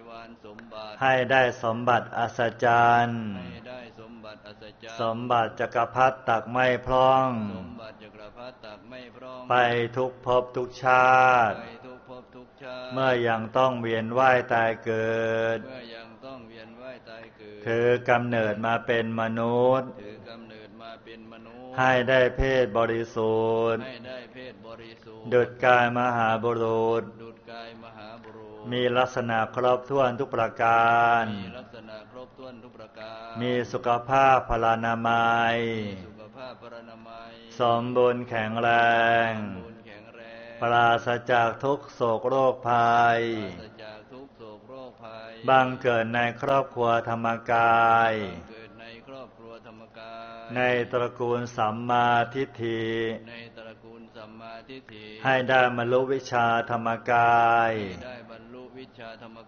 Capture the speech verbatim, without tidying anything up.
วารสมบัติให้ได้สมบัติอัศจรรย์ให้ได้สมบัติอัศจรรย์สมบัติจักรพรรดิตักไม่พร่องสมบัติจักรพรรดิตักไม่พร่องไปทุกภพทุกชาติไปทุกภพทุกชาติเมื่อยังต้องเวียนว่ายตายเกิดเมื่อยังต้องเวียนว่ายตายเกิดถือกำเนิดมาเป็นมนุษย์ถือกำเนิดมาเป็นมนุษย์ให้ได้เพศบริสุทธิ์ให้ได้เพศบริสุทธิ์ดุจกายมหาบุรุษดุจกายมหาบุรุษมีลักษณะครบถ้วนทุกประการมีลักษณะครบถ้วนทุกประการมีสุขภาพพลานามัยสุขภาพพลานามัยสมบูรณ์แข็งแรงปราศจากทุกโศกโรคภัยบังเกิดในครอบครัวธรรมกายในตระกูลสัมมาทิฏฐิให้ได้บรรลุวิชาธรรมกาย